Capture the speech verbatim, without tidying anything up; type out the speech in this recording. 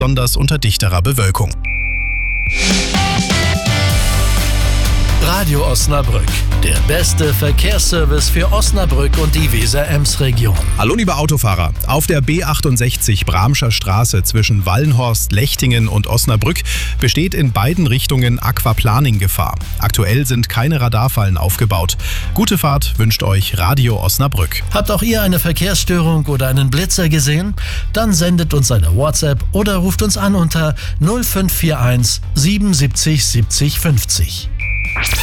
besonders unter dichterer Bewölkung. Radio Osnabrück, der beste Verkehrsservice für Osnabrück und die Weser-Ems-Region. Hallo liebe Autofahrer, auf der B achtundsechzig Bramscher Straße zwischen Wallenhorst, Lechtingen und Osnabrück besteht in beiden Richtungen Aquaplaning-Gefahr. Aktuell sind keine Radarfallen aufgebaut. Gute Fahrt wünscht euch Radio Osnabrück. Habt auch ihr eine Verkehrsstörung oder einen Blitzer gesehen? Dann sendet uns eine WhatsApp oder ruft uns an unter null fünf vier eins siebenundsiebzig siebzig fünfzig.